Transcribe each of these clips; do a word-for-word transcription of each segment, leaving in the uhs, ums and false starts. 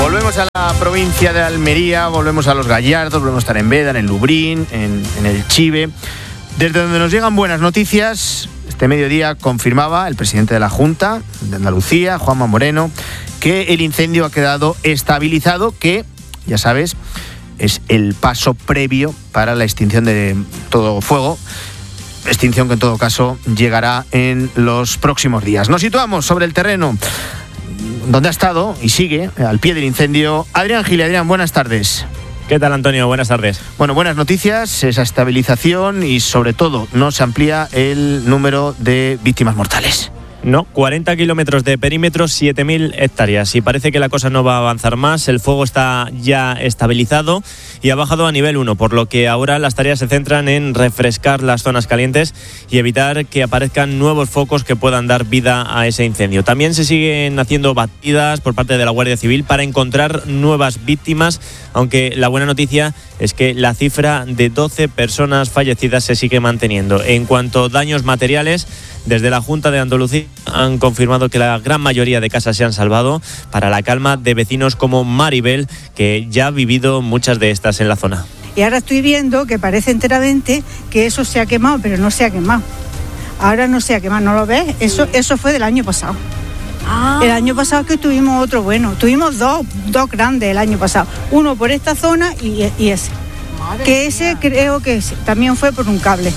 Volvemos a la provincia de Almería, volvemos a Los Gallardos, volvemos a estar en Beda, en el Lubrín, en, en el Chive, desde donde nos llegan buenas noticias. Este mediodía confirmaba el presidente de la Junta de Andalucía, Juanma Moreno, que el incendio ha quedado estabilizado, que, ya sabes, es el paso previo para la extinción de todo fuego. Extinción que en todo caso llegará en los próximos días. Nos situamos sobre el terreno donde ha estado y sigue al pie del incendio Adrián Gil. Adrián, buenas tardes. ¿Qué tal, Antonio? Buenas tardes. Bueno, buenas noticias, esa estabilización y sobre todo no se amplía el número de víctimas mortales. No, cuarenta kilómetros de perímetro, siete mil hectáreas. Y parece que la cosa no va a avanzar más. El fuego está ya estabilizado y ha bajado a nivel uno, por lo que ahora las tareas se centran en refrescar las zonas calientes y evitar que aparezcan nuevos focos que puedan dar vida a ese incendio. También se siguen haciendo batidas por parte de la Guardia Civil para encontrar nuevas víctimas, aunque la buena noticia es que la cifra de doce personas fallecidas se sigue manteniendo. En cuanto a daños materiales, desde la Junta de Andalucía han confirmado que la gran mayoría de casas se han salvado, para la calma de vecinos como Maribel, que ya ha vivido muchas de estas en la zona. Y ahora estoy viendo que parece enteramente que eso se ha quemado, pero no se ha quemado. Ahora no se ha quemado, ¿no lo ves? Eso, eso fue del año pasado. Ah. El año pasado que tuvimos otro bueno. Tuvimos dos, dos grandes el año pasado. Uno por esta zona y, y ese. Madre que ese mía. Creo que también fue por un cable.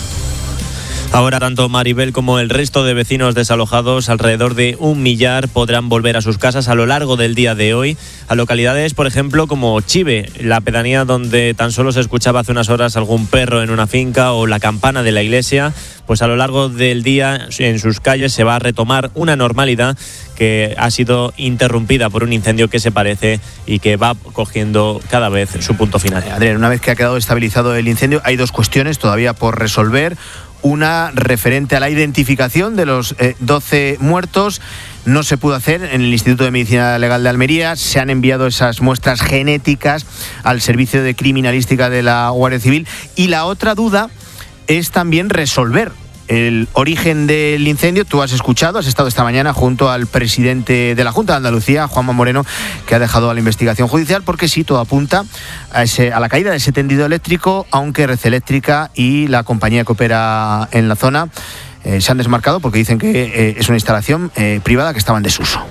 Ahora tanto Maribel como el resto de vecinos desalojados, alrededor de un millar, podrán volver a sus casas a lo largo del día de hoy, a localidades, por ejemplo, como Chive, la pedanía donde tan solo se escuchaba hace unas horas algún perro en una finca o la campana de la iglesia. Pues a lo largo del día en sus calles se va a retomar una normalidad que ha sido interrumpida por un incendio que se parece y que va cogiendo cada vez su punto final. Adrián, una vez que ha quedado estabilizado el incendio, hay dos cuestiones todavía por resolver. Una referente a la identificación de los eh, doce muertos. No se pudo hacer en el Instituto de Medicina Legal de Almería. Se han enviado esas muestras genéticas al Servicio de Criminalística de la Guardia Civil. Y la otra duda es también resolver el origen del incendio. Tú has escuchado, has estado esta mañana junto al presidente de la Junta de Andalucía, Juanma Moreno, que ha dejado a la investigación judicial, porque sí, todo apunta a, ese, a la caída de ese tendido eléctrico, aunque Red Eléctrica y la compañía que opera en la zona eh, se han desmarcado porque dicen que eh, es una instalación eh, privada que estaba en desuso.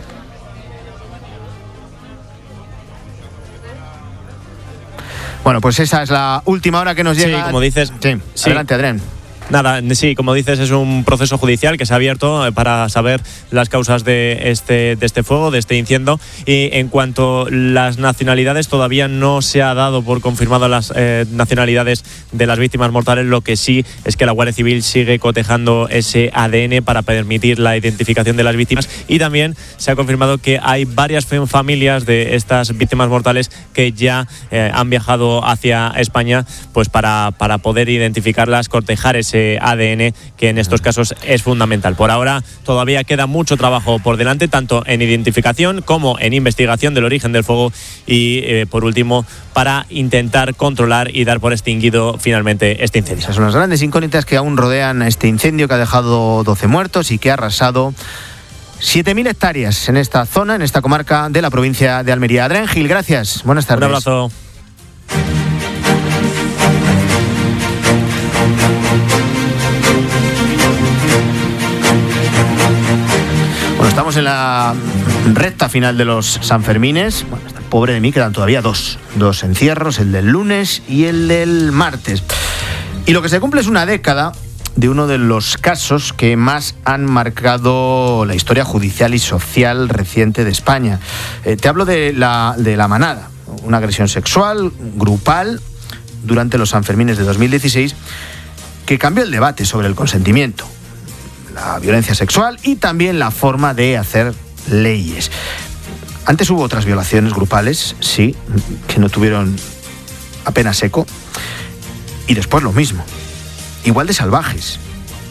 Bueno, pues esa es la última hora que nos llega. Sí, como dices. Sí, sí. Adelante, Adrián. Nada, sí, como dices, es un proceso judicial que se ha abierto para saber las causas de este, de este fuego, de este incendio. Y en cuanto a las nacionalidades, todavía no se ha dado por confirmado las eh, nacionalidades de las víctimas mortales. Lo que sí es que la Guardia Civil sigue cotejando ese A D N para permitir la identificación de las víctimas. Y también se ha confirmado que hay varias familias de estas víctimas mortales que ya eh, han viajado hacia España, pues para, para poder identificarlas, cotejar ese A D N, que en estos casos es fundamental. Por ahora todavía queda mucho trabajo por delante, tanto en identificación como en investigación del origen del fuego y eh, por último para intentar controlar y dar por extinguido finalmente este incendio. Esas son las grandes incógnitas que aún rodean a este incendio que ha dejado doce muertos y que ha arrasado siete mil hectáreas en esta zona, en esta comarca de la provincia de Almería. Adrián Gil, gracias. Buenas tardes. Un abrazo. Estamos en la recta final de los Sanfermines. Bueno, pobre de mí, quedan todavía dos. Dos encierros, el del lunes y el del martes. Y lo que se cumple es una década de uno de los casos que más han marcado la historia judicial y social reciente de España. Eh, te hablo de la, de la Manada, una agresión sexual grupal durante los Sanfermines de dos mil dieciséis que cambió el debate sobre el consentimiento, la violencia sexual y también la forma de hacer leyes. Antes hubo otras violaciones grupales, sí, que no tuvieron apenas eco, y después lo mismo, igual de salvajes,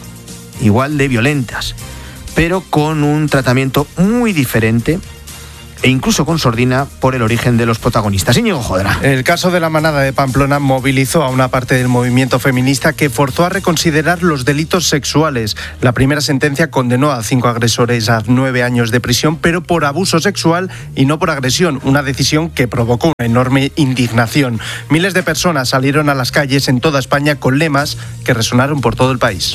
igual de violentas, pero con un tratamiento muy diferente e incluso con sordina por el origen de los protagonistas. Íñigo Jodra. El caso de la manada de Pamplona movilizó a una parte del movimiento feminista que forzó a reconsiderar los delitos sexuales. La primera sentencia condenó a cinco agresores a nueve años de prisión, pero por abuso sexual y no por agresión, una decisión que provocó una enorme indignación. Miles de personas salieron a las calles en toda España con lemas que resonaron por todo el país.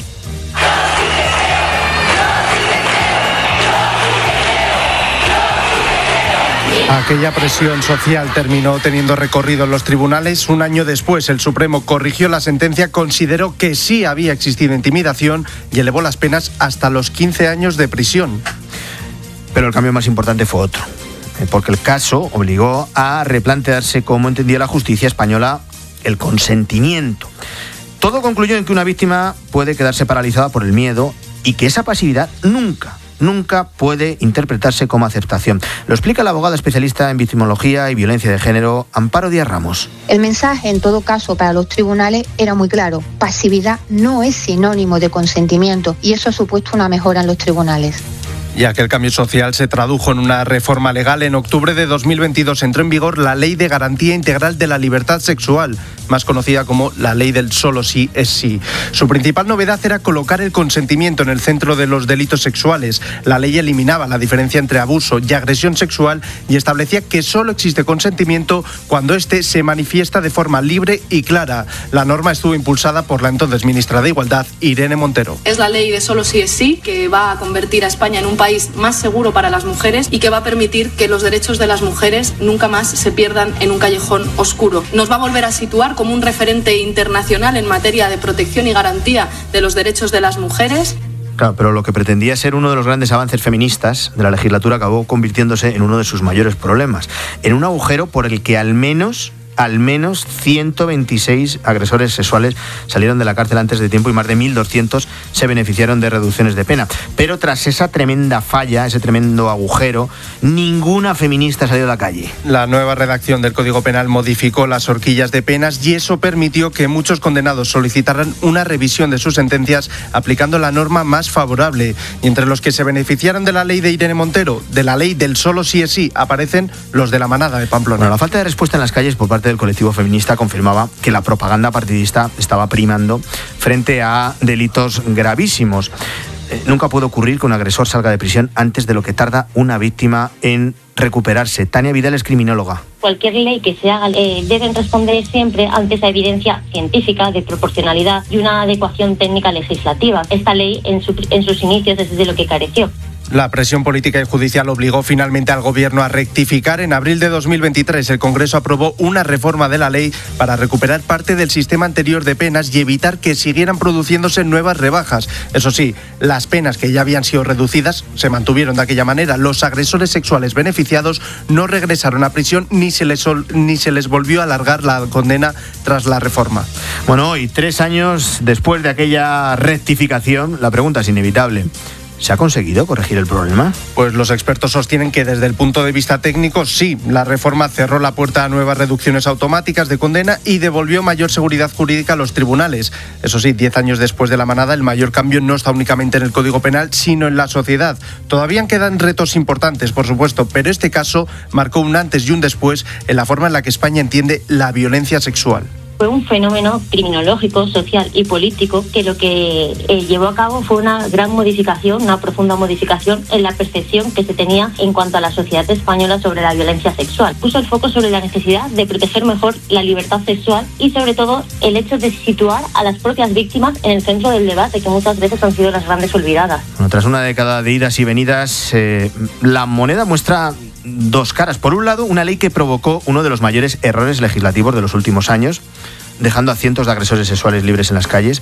Aquella presión social terminó teniendo recorrido en los tribunales. Un año después, el Supremo corrigió la sentencia, consideró que sí había existido intimidación y elevó las penas hasta los quince años de prisión. Pero el cambio más importante fue otro, porque el caso obligó a replantearse cómo entendía la justicia española el consentimiento. Todo concluyó en que una víctima puede quedarse paralizada por el miedo y que esa pasividad nunca nunca puede interpretarse como aceptación. Lo explica la abogada especialista en victimología y violencia de género, Amparo Díaz Ramos. El mensaje, en todo caso, para los tribunales era muy claro. Pasividad no es sinónimo de consentimiento y eso ha supuesto una mejora en los tribunales. Ya que el cambio social se tradujo en una reforma legal, en octubre de dos mil veintidós entró en vigor la Ley de Garantía Integral de la Libertad Sexual, más conocida como la Ley del Solo Sí es Sí. Su principal novedad era colocar el consentimiento en el centro de los delitos sexuales. La ley eliminaba la diferencia entre abuso y agresión sexual y establecía que solo existe consentimiento cuando éste se manifiesta de forma libre y clara. La norma estuvo impulsada por la entonces ministra de Igualdad, Irene Montero. Es la Ley de Solo Sí es Sí, que va a convertir a España en un país país más seguro para las mujeres y que va a permitir que los derechos de las mujeres nunca más se pierdan en un callejón oscuro. Nos va a volver a situar como un referente internacional en materia de protección y garantía de los derechos de las mujeres. Claro, pero lo que pretendía ser uno de los grandes avances feministas de la legislatura acabó convirtiéndose en uno de sus mayores problemas, en un agujero por el que al menos... Al menos ciento veintiséis agresores sexuales salieron de la cárcel antes de tiempo y más de mil doscientos se beneficiaron de reducciones de pena. Pero tras esa tremenda falla, ese tremendo agujero, ninguna feminista salió a la calle. La nueva redacción del Código Penal modificó las horquillas de penas y eso permitió que muchos condenados solicitaran una revisión de sus sentencias aplicando la norma más favorable. Y entre los que se beneficiaron de la ley de Irene Montero, de la ley del solo sí es sí, aparecen los de la manada de Pamplona. Bueno, la falta de respuesta en las calles por parte del colectivo feminista confirmaba que la propaganda partidista estaba primando frente a delitos gravísimos. Eh, nunca puede ocurrir que un agresor salga de prisión antes de lo que tarda una víctima en recuperarse. Tania Vidal es criminóloga. Cualquier ley que se haga eh, deben responder siempre ante esa evidencia científica de proporcionalidad y una adecuación técnica legislativa. Esta ley en, su, en sus inicios es de lo que careció. La presión política y judicial obligó finalmente al gobierno a rectificar. En abril de dos mil veintitrés el Congreso aprobó una reforma de la ley para recuperar parte del sistema anterior de penas y evitar que siguieran produciéndose nuevas rebajas. Eso sí, las penas que ya habían sido reducidas se mantuvieron de aquella manera. Los agresores sexuales beneficiados no regresaron a prisión ni se les, ni se les volvió a alargar la condena tras la reforma. Bueno, hoy, tres años después de aquella rectificación, la pregunta es inevitable. ¿Se ha conseguido corregir el problema? Pues los expertos sostienen que desde el punto de vista técnico, sí. La reforma cerró la puerta a nuevas reducciones automáticas de condena y devolvió mayor seguridad jurídica a los tribunales. Eso sí, diez años después de la manada, el mayor cambio no está únicamente en el Código Penal, sino en la sociedad. Todavía quedan retos importantes, por supuesto, pero este caso marcó un antes y un después en la forma en la que España entiende la violencia sexual. Fue un fenómeno criminológico, social y político que lo que eh, llevó a cabo fue una gran modificación, una profunda modificación en la percepción que se tenía en cuanto a la sociedad española sobre la violencia sexual. Puso el foco sobre la necesidad de proteger mejor la libertad sexual y sobre todo el hecho de situar a las propias víctimas en el centro del debate, que muchas veces han sido las grandes olvidadas. Bueno, tras una década de idas y venidas, eh, la moneda muestra dos caras. Por un lado, una ley que provocó uno de los mayores errores legislativos de los últimos años, dejando a cientos de agresores sexuales libres en las calles.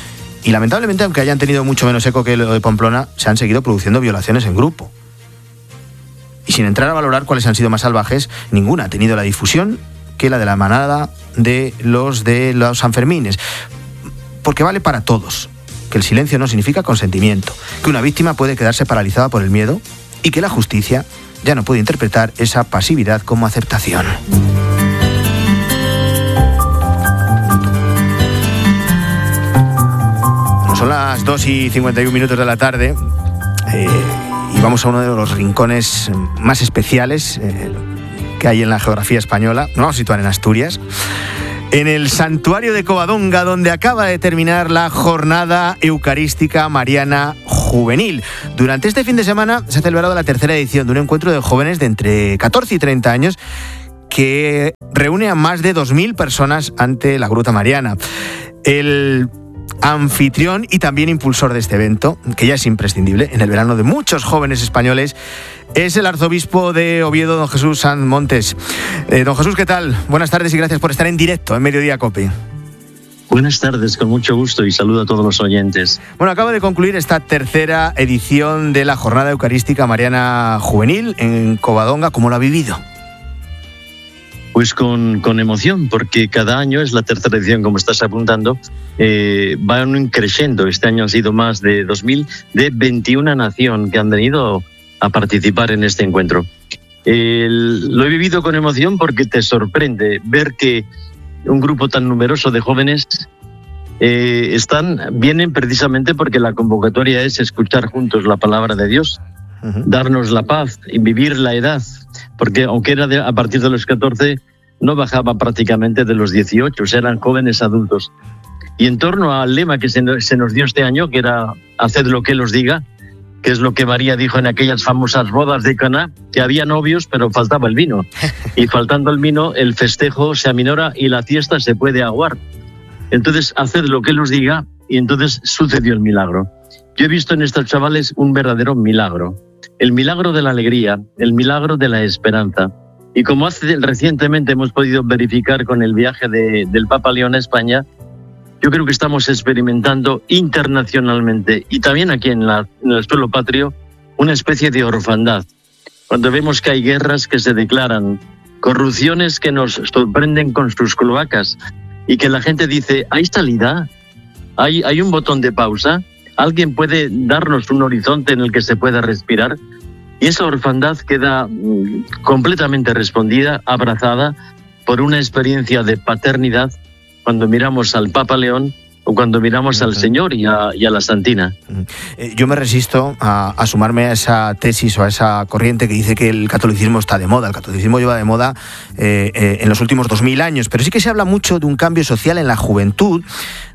Y lamentablemente, aunque hayan tenido mucho menos eco que lo de Pamplona, se han seguido produciendo violaciones en grupo. Y sin entrar a valorar cuáles han sido más salvajes, ninguna ha tenido la difusión que la de la manada de los de los Sanfermines. Porque vale para todos que el silencio no significa consentimiento, que una víctima puede quedarse paralizada por el miedo y que la justicia ya no puede interpretar esa pasividad como aceptación. Son las dos y cincuenta y un minutos de la tarde eh, y vamos a uno de los rincones más especiales eh, que hay en la geografía española. Nos vamos a situar en Asturias, en el santuario de Covadonga, donde acaba de terminar la jornada eucarística mariana juvenil. Durante este fin de semana se ha celebrado la tercera edición de un encuentro de jóvenes de entre catorce y treinta años que reúne a más de dos mil personas ante la Gruta Mariana. El anfitrión y también impulsor de este evento, que ya es imprescindible en el verano de muchos jóvenes españoles, es el arzobispo de Oviedo, don Jesús Sanz Montes. Eh, don Jesús, ¿qué tal? Buenas tardes y gracias por estar en directo en Mediodía COPE. Buenas tardes, con mucho gusto y saludo a todos los oyentes. Bueno, acaba de concluir esta tercera edición de la Jornada Eucarística Mariana Juvenil en Covadonga. ¿Cómo lo ha vivido? Pues con, con emoción, porque cada año es la tercera edición, como estás apuntando, eh, van creciendo. Este año han sido más de dos mil, de veintiuna naciones que han venido a participar en este encuentro. Eh, lo he vivido con emoción porque te sorprende ver que un grupo tan numeroso de jóvenes eh, están, vienen precisamente porque la convocatoria es escuchar juntos la palabra de Dios, uh-huh. darnos la paz y vivir la edad, porque aunque era de, a partir de los catorce, no bajaba prácticamente de los dieciocho, eran jóvenes adultos. Y en torno al lema que se nos, se nos dio este año, que era haced lo que Él os diga, que es lo que María dijo en aquellas famosas bodas de Caná, que había novios pero faltaba el vino. Y faltando el vino, el festejo se aminora y la fiesta se puede aguar. Entonces, haced lo que Él os diga, y entonces sucedió el milagro. Yo he visto en estos chavales un verdadero milagro. El milagro de la alegría, el milagro de la esperanza. Y como hace recientemente hemos podido verificar con el viaje de, del Papa León a España, yo creo que estamos experimentando internacionalmente y también aquí en, la, en el suelo patrio una especie de orfandad. Cuando vemos que hay guerras que se declaran, corrupciones que nos sorprenden con sus cloacas y que la gente dice, ¿hay salida? ¿Hay, hay un botón de pausa? ¿Alguien puede darnos un horizonte en el que se pueda respirar? Y esa orfandad queda mm, completamente respondida, abrazada por una experiencia de paternidad cuando miramos al Papa León o cuando miramos al Señor y a, y a la Santina. Yo me resisto a, a sumarme a esa tesis o a esa corriente que dice que el catolicismo está de moda. El catolicismo lleva de moda eh, eh, en los últimos dos mil años, pero sí que se habla mucho de un cambio social en la juventud,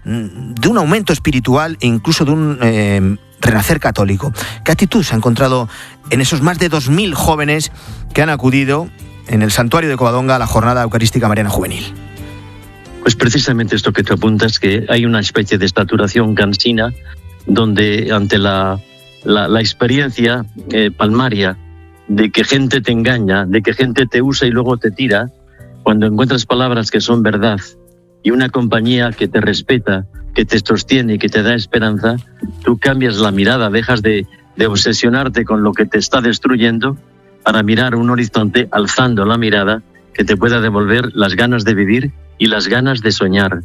de un aumento espiritual e incluso de un eh, renacer católico. ¿Qué actitud se ha encontrado en esos más de dos mil jóvenes que han acudido en el santuario de Covadonga a la Jornada Eucarística Mariana Juvenil? Pues precisamente esto que te apuntas, que hay una especie de saturación cansina donde ante la, la, la experiencia eh, palmaria de que gente te engaña, de que gente te usa y luego te tira, cuando encuentras palabras que son verdad y una compañía que te respeta, que te sostiene y que te da esperanza, tú cambias la mirada, dejas de, de obsesionarte con lo que te está destruyendo para mirar un horizonte alzando la mirada que te pueda devolver las ganas de vivir y las ganas de soñar.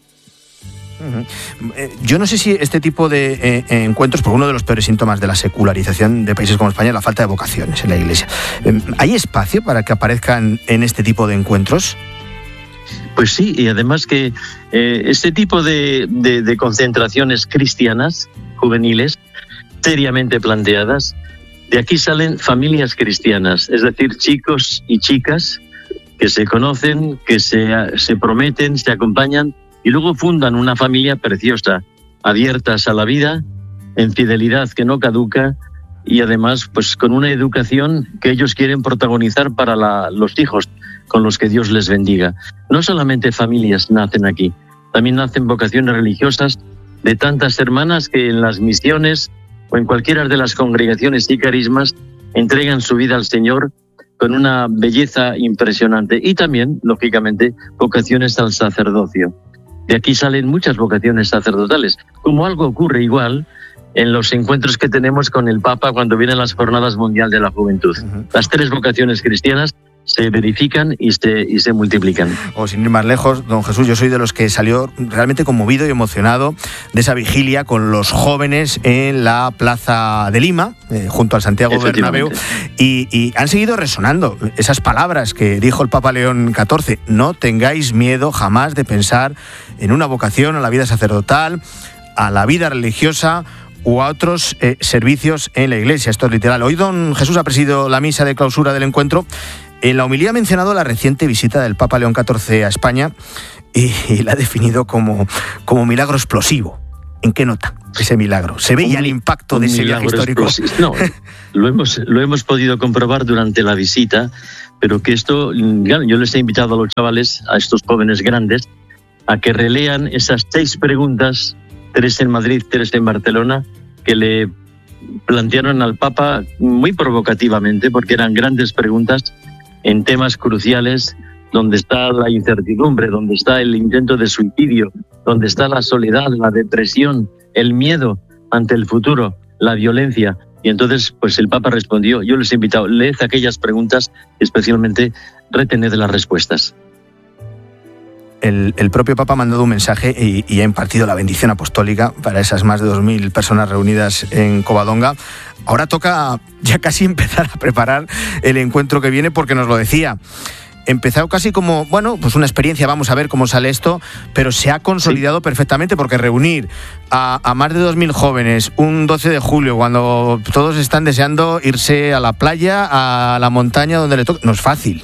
Yo no sé si este tipo de eh, encuentros, por uno de los peores síntomas de la secularización de países como España, la falta de vocaciones en la Iglesia. ¿Hay espacio para que aparezcan en este tipo de encuentros? Pues sí, y además que eh, este tipo de, de, de concentraciones cristianas, juveniles, seriamente planteadas, de aquí salen familias cristianas, es decir, chicos y chicas que se conocen, que se, se prometen, se acompañan y luego fundan una familia preciosa, abiertas a la vida, en fidelidad que no caduca y además pues con una educación que ellos quieren protagonizar para la, los hijos con los que Dios les bendiga. No solamente familias nacen aquí, también nacen vocaciones religiosas de tantas hermanas que en las misiones o en cualquiera de las congregaciones y carismas entregan su vida al Señor con una belleza impresionante y también, lógicamente, vocaciones al sacerdocio. De aquí salen muchas vocaciones sacerdotales, como algo ocurre igual en los encuentros que tenemos con el Papa cuando vienen las Jornadas Mundial de la Juventud. Uh-huh. Las tres vocaciones cristianas se verifican y se, y se multiplican. O sin ir más lejos, don Jesús, yo soy de los que salió realmente conmovido y emocionado de esa vigilia con los jóvenes en la Plaza de Lima, eh, junto al Santiago Bernabéu, y, y han seguido resonando esas palabras que dijo el Papa León catorce, no tengáis miedo jamás de pensar en una vocación a la vida sacerdotal, a la vida religiosa o a otros eh, servicios en la iglesia. Esto es literal. Hoy don Jesús ha presidido la misa de clausura del encuentro. En la homilía ha mencionado la reciente visita del Papa León catorce a España y, y la ha definido como, como milagro explosivo. ¿En qué nota ese milagro? ¿Se veía el impacto de ese viaje histórico? No, lo hemos, lo hemos podido comprobar durante la visita, pero que esto, yo les he invitado a los chavales, a estos jóvenes grandes, a que relean esas seis preguntas, tres en Madrid, tres en Barcelona, que le plantearon al Papa muy provocativamente, porque eran grandes preguntas en temas cruciales, donde está la incertidumbre, donde está el intento de suicidio, donde está la soledad, la depresión, el miedo ante el futuro, la violencia. Y entonces, pues el Papa respondió, yo les he invitado, leed aquellas preguntas, especialmente retened las respuestas. El, el propio Papa ha mandado un mensaje y, y ha impartido la bendición apostólica para esas más de dos mil personas reunidas en Covadonga. Ahora toca ya casi empezar a preparar el encuentro que viene, porque nos lo decía. Empezado casi como, bueno, pues una experiencia, vamos a ver cómo sale esto, pero se ha consolidado sí. perfectamente, porque reunir a, a más de dos mil jóvenes un doce de julio, cuando todos están deseando irse a la playa, a la montaña, donde le toque, no es fácil.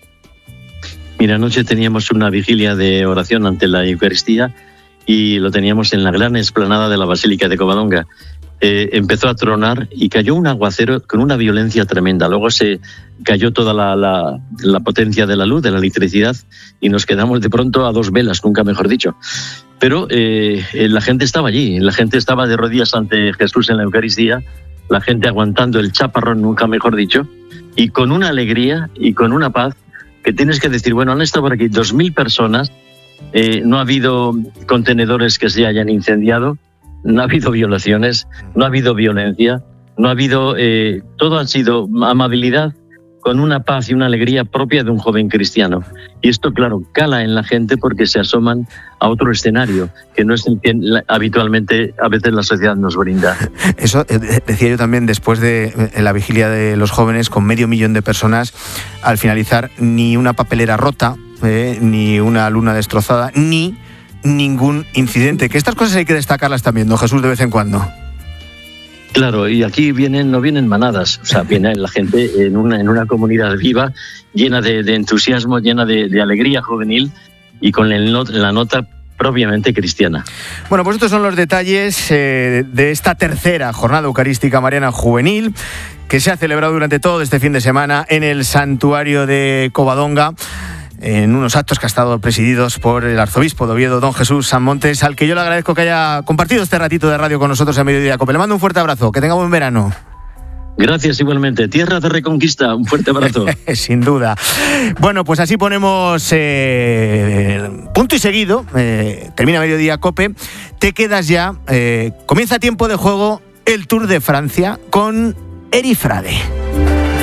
Mira, anoche teníamos una vigilia de oración ante la Eucaristía y lo teníamos en la gran explanada de la Basílica de Covadonga. Eh, empezó a tronar y cayó un aguacero con una violencia tremenda. Luego se cayó toda la, la, la potencia de la luz, de la electricidad, y nos quedamos de pronto a dos velas, nunca mejor dicho. Pero eh, la gente estaba allí, la gente estaba de rodillas ante Jesús en la Eucaristía, la gente aguantando el chaparrón, nunca mejor dicho, y con una alegría y con una paz que tienes que decir, bueno, han estado por aquí dos mil personas, eh, no ha habido contenedores que se hayan incendiado, no ha habido violaciones, no ha habido violencia, no ha habido... Eh, todo ha sido amabilidad con una paz y una alegría propia de un joven cristiano. Y esto, claro, cala en la gente porque se asoman a otro escenario que no es el que habitualmente a veces la sociedad nos brinda. Eso decía yo también después de la vigilia de los jóvenes, con medio millón de personas, al finalizar ni una papelera rota, eh, ni una luna destrozada, ni ningún incidente. Que estas cosas hay que destacarlas también, ¿no, Jesús, de vez en cuando? Claro, y aquí vienen, no vienen manadas, o sea, viene la gente en una, en una comunidad viva, llena de, de entusiasmo, llena de, de alegría juvenil y con el not, la nota propiamente cristiana. Bueno, pues estos son los detalles eh, de esta tercera jornada eucarística mariana juvenil que se ha celebrado durante todo este fin de semana en el santuario de Covadonga, en unos actos que han estado presididos por el arzobispo de Oviedo, don Jesús San Montes, al que yo le agradezco que haya compartido este ratito de radio con nosotros en Mediodía Cope. Le mando un fuerte abrazo, que tenga buen verano. Gracias, igualmente. Tierra de Reconquista, un fuerte abrazo. Sin duda. Bueno, pues así ponemos eh, punto y seguido. Eh, termina Mediodía Cope. Te quedas ya. Eh, comienza tiempo de juego el Tour de Francia con Eri Frade.